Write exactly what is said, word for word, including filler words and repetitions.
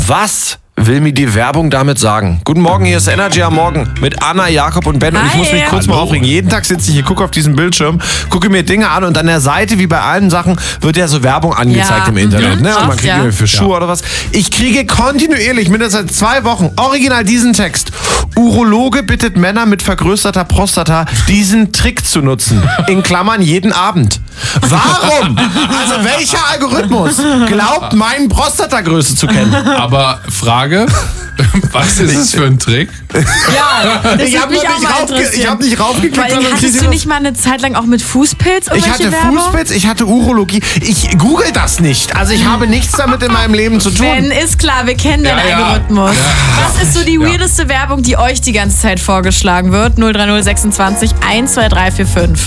Was will mir die Werbung damit sagen? Guten Morgen, hier ist Energy am Morgen mit Anna, Jakob und Ben. Und ich Hi. muss mich kurz mal aufregen. Jeden Tag sitze ich hier, gucke auf diesen Bildschirm, gucke mir Dinge an und an der Seite, wie bei allen Sachen, wird ja so Werbung angezeigt Ja. im Internet. Mhm. Ne? Und man Oft, kriegt ja. irgendwie für Schuhe oder was. Ich kriege kontinuierlich, mindestens seit zwei Wochen, original diesen Text. Urologe bittet Männer mit vergrößerter Prostata, diesen Trick zu nutzen. In Klammern jeden Abend. Warum? Also welcher Algorithmus glaubt, meine Prostatagröße zu kennen? Aber Frage, was ist es für ein Trick? Ja, das Ich habe mich auch nicht, mal raufge interessieren. ich hab nicht raufgeklickt, Weil sondern hattest du nicht mal eine Zeit lang auch mit Fußpilz ich irgendwelche hatte Werbung? Fußpilz, ich hatte Urologie. Ich google das nicht. Also ich habe nichts damit in meinem Leben zu tun. Ben, ist klar, wir kennen Ja, deinen ja. Algorithmus. Ja. Was ist so die weirdeste Werbung, die euch die ganze Zeit vorgeschlagen wird? null drei null sechsundzwanzig eins zwei drei vier fünf.